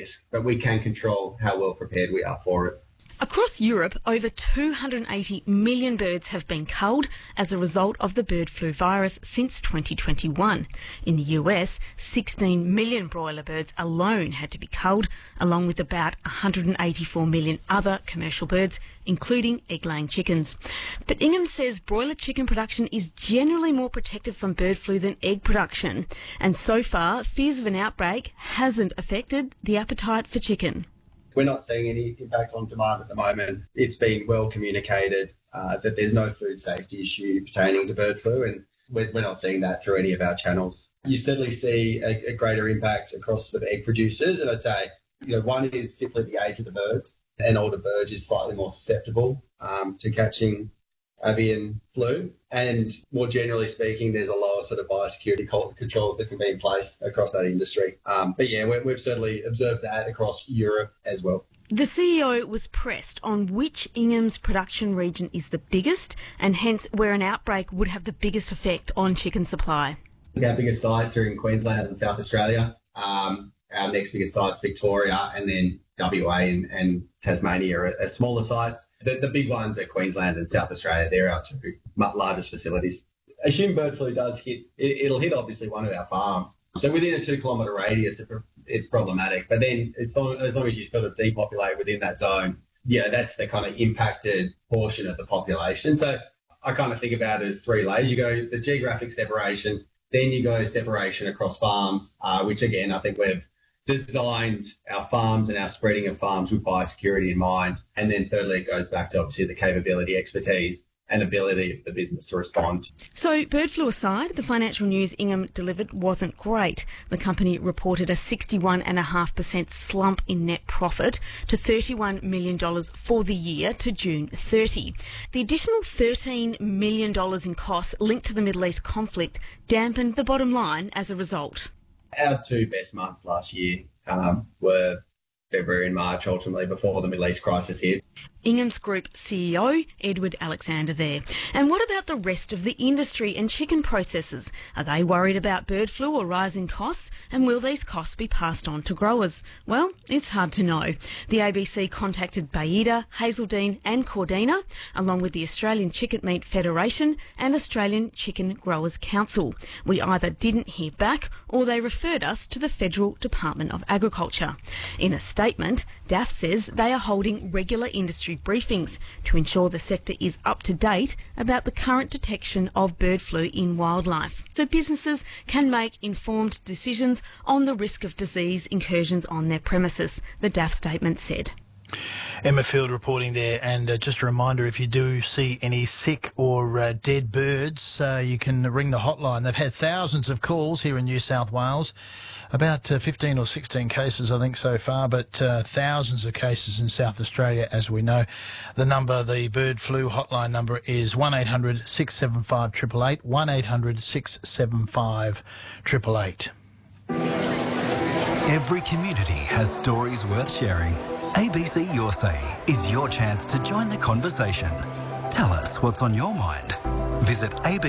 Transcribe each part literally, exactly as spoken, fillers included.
risk, but we can control how well prepared we are for it. Across Europe, over two hundred eighty million birds have been culled as a result of the bird flu virus since twenty twenty-one. In the U S, sixteen million broiler birds alone had to be culled, along with about one hundred eighty-four million other commercial birds, including egg-laying chickens. But Ingham says broiler chicken production is generally more protected from bird flu than egg production, and so far, fears of an outbreak hasn't affected the appetite for chicken. We're not seeing any impact on demand at the moment. It's been well communicated uh, that there's no food safety issue pertaining to bird flu, and we're, we're not seeing that through any of our channels. You certainly see a, a greater impact across the egg producers, and I'd say, you know, one is simply the age of the birds. An older bird is slightly more susceptible um, to catching avian flu, and more generally speaking, there's a lower sort of biosecurity controls that can be in place across that industry. Um, but yeah, we've certainly observed that across Europe as well. The C E O was pressed on which Ingham's production region is the biggest, and hence where an outbreak would have the biggest effect on chicken supply. Our biggest sites are in Queensland and South Australia. Um, our next biggest site's Victoria, and then W A and, and Tasmania are, are smaller sites. The, the big ones are Queensland and South Australia. They're our two largest facilities. Assume bird flu does hit, it, it'll hit obviously one of our farms. So within a two kilometre radius, it, it's problematic. But then as long, as long as you sort of depopulate within that zone, yeah, that's the kind of impacted portion of the population. So I kind of think about it as three layers. You go the geographic separation, then you go separation across farms, uh, which again, I think we've designed our farms and our spreading of farms with biosecurity in mind. And then thirdly, it goes back to obviously the capability, expertise and ability of the business to respond. So bird flu aside, the financial news Ingham delivered wasn't great. The company reported a sixty-one point five percent slump in net profit to thirty-one million dollars for the year to June thirtieth. The additional thirteen million dollars in costs linked to the Middle East conflict dampened the bottom line as a result. Our two best months last year um, were February and March, ultimately, before the Middle East crisis hit. Ingham's Group C E O, Edward Alexander there. And what about the rest of the industry and chicken processors? Are they worried about bird flu or rising costs? And will these costs be passed on to growers? Well, it's hard to know. The A B C contacted Baida, Hazeldean and Cordina, along with the Australian Chicken Meat Federation and Australian Chicken Growers Council. We either didn't hear back or they referred us to the Federal Department of Agriculture. In a statement, D A F says they are holding regular industry briefings to ensure the sector is up to date about the current detection of bird flu in wildlife, so businesses can make informed decisions on the risk of disease incursions on their premises, the D A F statement said. Emma Field reporting there, and uh, just a reminder, if you do see any sick or uh, dead birds, uh, you can ring the hotline. They've had thousands of calls here in New South Wales, about uh, fifteen or sixteen cases I think so far, but uh, thousands of cases in South Australia, as we know. The number, the bird flu hotline number is one eight hundred six seven five eight eight eight, one eight hundred six seven five eight eight eight. Every community has stories worth sharing. A B C Your Say is your chance to join the conversation. Tell us what's on your mind. Visit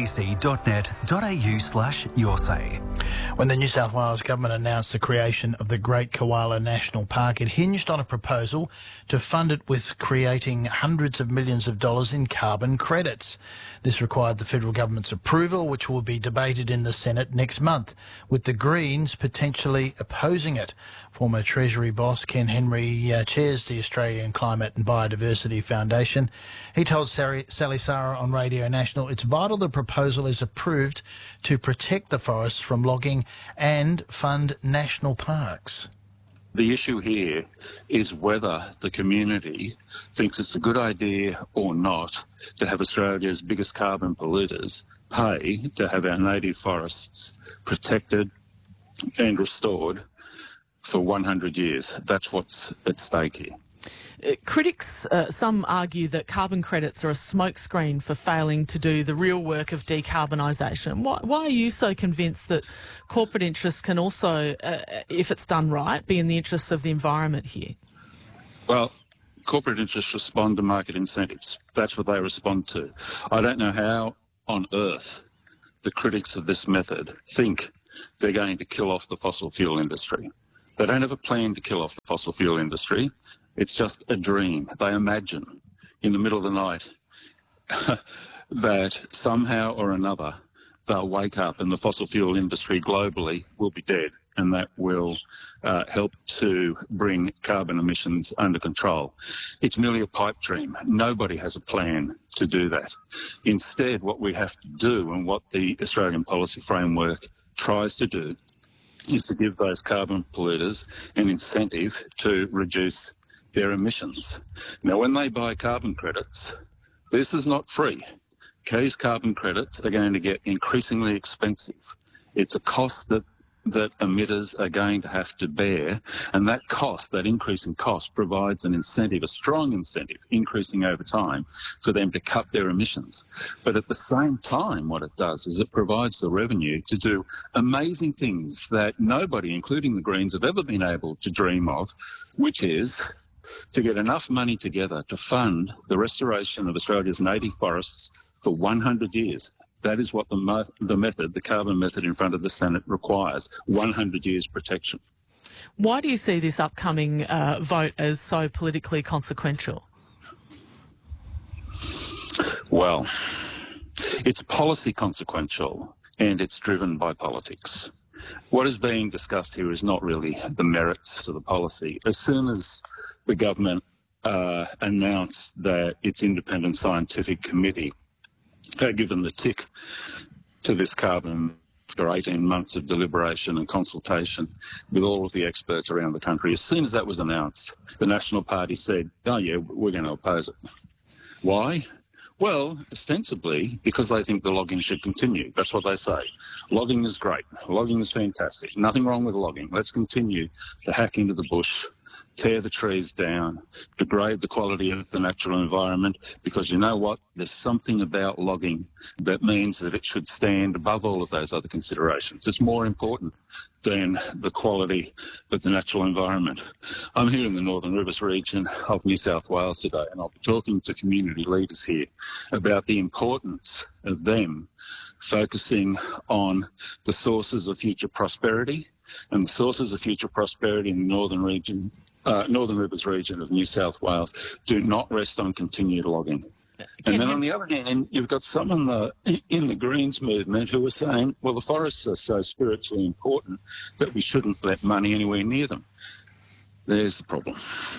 abc.net.au slash your say. When the New South Wales Government announced the creation of the Great Koala National Park, it hinged on a proposal to fund it with creating hundreds of millions of dollars in carbon credits. This required the federal government's approval, which will be debated in the Senate next month, with the Greens potentially opposing it. Former Treasury boss Ken Henry uh, chairs the Australian Climate and Biodiversity Foundation. He told Sally, Sally Sarah on Radio National it's vital the proposal is approved to protect the forests from logging and fund national parks. The issue here is whether the community thinks it's a good idea or not to have Australia's biggest carbon polluters pay to have our native forests protected and restored for one hundred years. That's what's at stake here. Uh, critics, uh, some argue that carbon credits are a smokescreen for failing to do the real work of decarbonisation. Why, why are you so convinced that corporate interests can also, uh, if it's done right, be in the interests of the environment here? Well, corporate interests respond to market incentives. That's what they respond to. I don't know how on earth the critics of this method think they're going to kill off the fossil fuel industry. They don't have a plan to kill off the fossil fuel industry. It's just a dream. They imagine in the middle of the night that somehow or another they'll wake up and the fossil fuel industry globally will be dead, and that will uh, help to bring carbon emissions under control. It's merely a pipe dream. Nobody has a plan to do that. Instead, what we have to do, and what the Australian policy framework tries to do, is to give those carbon polluters an incentive to reduce their emissions. Now, when they buy carbon credits, this is not free. These carbon credits are going to get increasingly expensive. It's a cost that that emitters are going to have to bear, and that cost, that increase in cost, provides an incentive, a strong incentive, increasing over time, for them to cut their emissions. But at the same time, what it does is it provides the revenue to do amazing things that nobody, including the Greens, have ever been able to dream of, which is to get enough money together to fund the restoration of Australia's native forests for one hundred years. That is what the, mo- the method, the carbon method in front of the Senate requires, one hundred years protection. Why do you see this upcoming uh, vote as so politically consequential? Well, it's policy consequential and it's driven by politics. What is being discussed here is not really the merits of the policy. As soon as the government uh, announced that its independent scientific committee had given the tick to this carbon after eighteen months of deliberation and consultation with all of the experts around the country, as soon as that was announced, the National Party said, oh yeah, we're going to oppose it. Why? Well, ostensibly because they think the logging should continue. That's what they say. Logging is great. Logging is fantastic. Nothing wrong with logging. Let's continue to hack into the bush, tear the trees down, degrade the quality of the natural environment, because you know what? There's something about logging that means that it should stand above all of those other considerations. It's more important than the quality of the natural environment. I'm here in the Northern Rivers region of New South Wales today, and I'll be talking to community leaders here about the importance of them focusing on the sources of future prosperity, and the sources of future prosperity in the Northern region Uh, Northern Rivers region of New South Wales do not rest on continued logging. And then on the other hand, you've got some in the, in the Greens movement who are saying, well, the forests are so spiritually important that we shouldn't let money anywhere near them. There's the problem.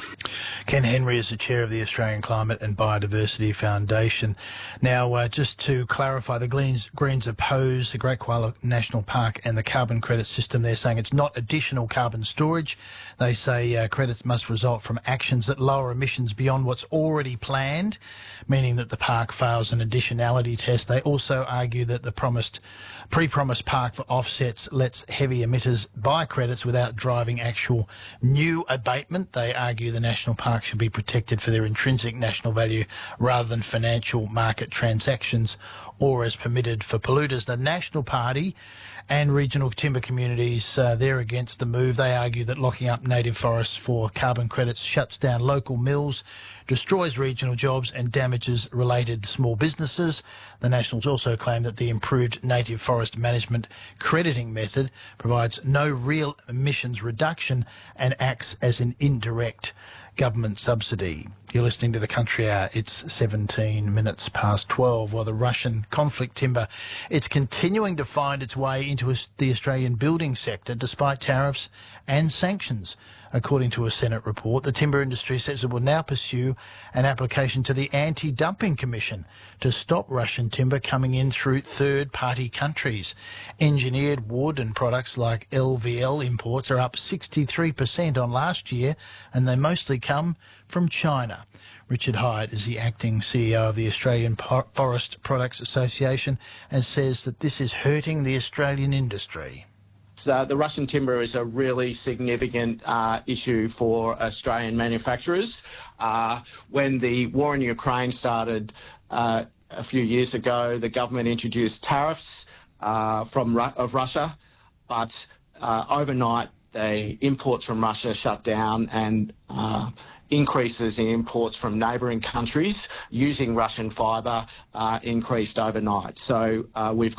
Ken Henry is the chair of the Australian Climate and Biodiversity Foundation. Now, uh, just to clarify, the Greens, Greens oppose the Great Koala National Park and the carbon credit system. They're saying it's not additional carbon storage. They say uh, credits must result from actions that lower emissions beyond what's already planned, meaning that the park fails an additionality test. They also argue that the promised, pre-promised park for offsets lets heavy emitters buy credits without driving actual new abatement. They argue the national park should be protected for their intrinsic national value rather than financial market transactions or as permitted for polluters. The National Party and regional timber communities, uh, they're against the move. They argue that locking up native forests for carbon credits shuts down local mills, destroys regional jobs and damages related small businesses. The Nationals also claim that the improved native forest management crediting method provides no real emissions reduction and acts as an indirect government subsidy. You're listening to The Country Hour. It's seventeen minutes past twelve. While the Russian conflict timber, it's continuing to find its way into the Australian building sector despite tariffs and sanctions. According to a Senate report, the timber industry says it will now pursue an application to the Anti-Dumping Commission to stop Russian timber coming in through third-party countries. Engineered wood and products like L V L imports are up sixty-three percent on last year, and they mostly come from China. Richard Hyde is the acting C E O of the Australian Forest Products Association and says that this is hurting the Australian industry. Uh, the Russian timber is a really significant uh, issue for Australian manufacturers. Uh, when the war in Ukraine started uh, a few years ago, the government introduced tariffs uh, from Ru- of Russia, but uh, overnight the imports from Russia shut down and uh, increases in imports from neighbouring countries using Russian fibre uh, increased overnight. So uh, we've got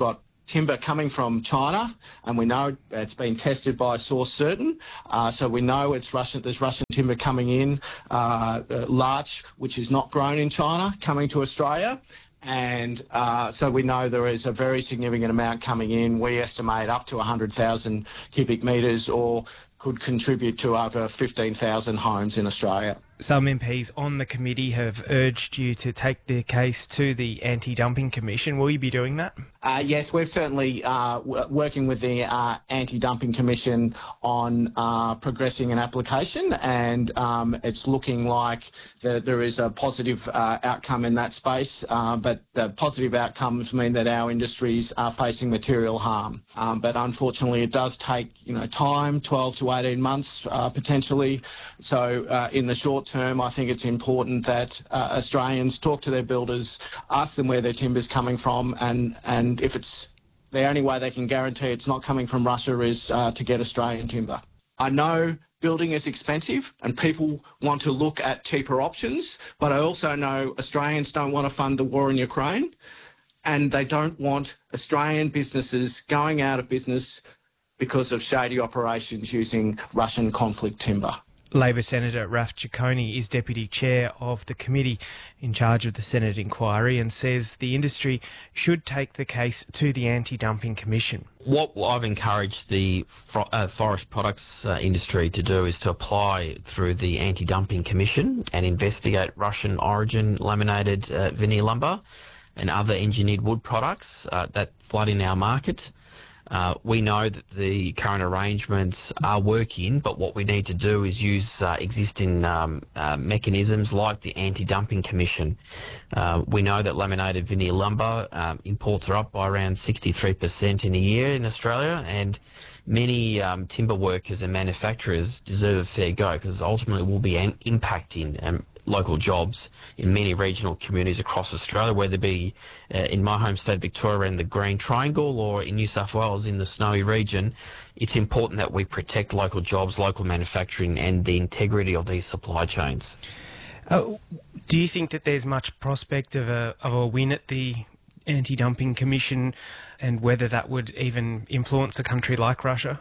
timber coming from China, and we know it's been tested by a source certain. Uh, so we know it's Russian. There's Russian timber coming in, uh, larch, which is not grown in China, coming to Australia. And uh, so we know there is a very significant amount coming in. We estimate up to one hundred thousand cubic metres, or could contribute to over fifteen thousand homes in Australia. Some M Ps on the committee have urged you to take the case to the Anti-Dumping Commission. Will you be doing that? Uh, yes, we're certainly uh, w- working with the uh, Anti-Dumping Commission on uh, progressing an application, and um, it's looking like the, there is a positive uh, outcome in that space, uh, but the positive outcomes mean that our industries are facing material harm. Um, but unfortunately, it does take you know time, twelve to eighteen months uh, potentially. So uh, in the short term, I think it's important that uh, Australians talk to their builders, ask them where their timber's coming from, and, and if it's the only way they can guarantee it's not coming from Russia is uh, to get Australian timber. I know building is expensive and people want to look at cheaper options, but I also know Australians don't want to fund the war in Ukraine, and they don't want Australian businesses going out of business because of shady operations using Russian conflict timber. Labor Senator Raf Ciccone is Deputy Chair of the committee in charge of the Senate inquiry and says the industry should take the case to the Anti-Dumping Commission. What I've encouraged the fro- uh, forest products uh, industry to do is to apply through the Anti-Dumping Commission and investigate Russian origin laminated uh, veneer lumber and other engineered wood products uh, that flood in our market. Uh, we know that the current arrangements are working, but what we need to do is use uh, existing um, uh, mechanisms like the Anti-Dumping Commission. Uh, we know that laminated veneer lumber um, imports are up by around sixty-three percent in a year in Australia, and many um, timber workers and manufacturers deserve a fair go, because ultimately we'll be an- impacting um, local jobs in many regional communities across Australia, whether it be uh, in my home state Victoria in the Green Triangle or in New South Wales in the Snowy region. It's important that we protect local jobs, local manufacturing and the integrity of these supply chains. Uh, do you think that there's much prospect of a, of a win at the Anti-Dumping Commission, and whether that would even influence a country like Russia?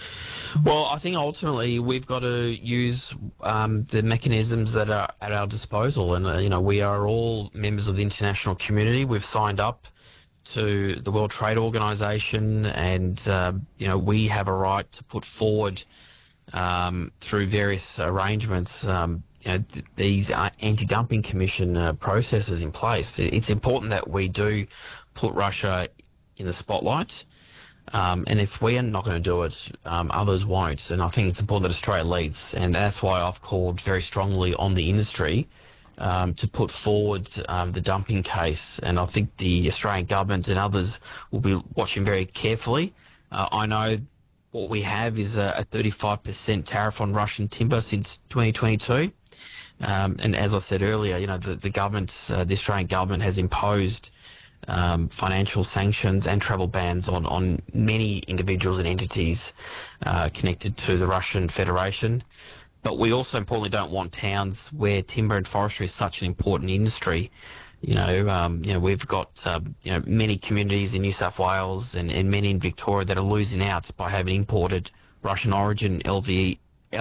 Well, I think ultimately we've got to use um, the mechanisms that are at our disposal. And, uh, you know, we are all members of the international community. We've signed up to the World Trade Organization, and, uh, you know, we have a right to put forward um, through various arrangements, um, you know, th- these uh, anti-dumping commission uh, processes in place. It's important that we do put Russia in the spotlight. Um, and if we're not going to do it, um, others won't. And I think it's important that Australia leads. And that's why I've called very strongly on the industry um, to put forward um, the dumping case. And I think the Australian government and others will be watching very carefully. Uh, I know what we have is a, a thirty-five percent tariff on Russian timber since twenty twenty-two. Um, and as I said earlier, you know, the, the government, uh, the Australian government has imposed Um, financial sanctions and travel bans on, on many individuals and entities uh, connected to the Russian Federation. But we also importantly don't want towns where timber and forestry is such an important industry. You know, um, you know, we've got uh, you know many communities in New South Wales and, and many in Victoria that are losing out by having imported Russian origin L V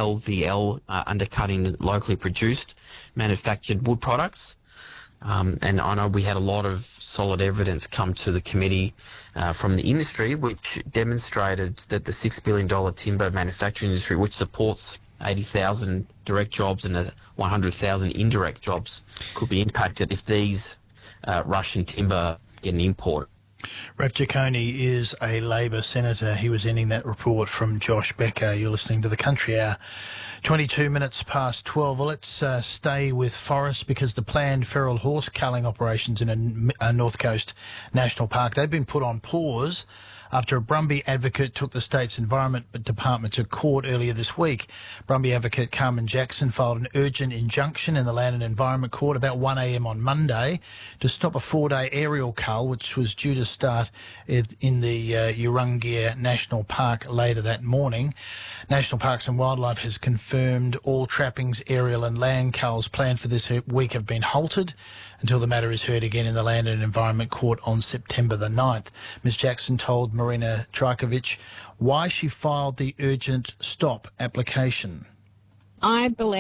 L uh, undercutting locally produced manufactured wood products. Um, and I know we had a lot of solid evidence come to the committee uh, from the industry, which demonstrated that the six billion dollars timber manufacturing industry, which supports eighty thousand direct jobs and one hundred thousand indirect jobs, could be impacted if these uh, Russian timber get an import. Raf Ciccone is a Labor senator. He was ending that report from Josh Becker. You're listening to The Country Hour. twenty-two minutes past twelve. Well, let's uh, stay with forests, because the planned feral horse culling operations in a, a North Coast National Park, they've been put on pause after a Brumby advocate took the state's Environment Department to court earlier this week. Brumby advocate Carmen Jackson filed an urgent injunction in the Land and Environment Court about one a m on Monday to stop a four-day aerial cull which was due to start in the uh, Urungia National Park later that morning. National Parks and Wildlife has confirmed all trappings, aerial and land culls planned for this week have been halted until the matter is heard again in the Land and Environment Court on September the ninth. Miz Jackson told Marina Trajkovic why she filed the urgent stop application. I believe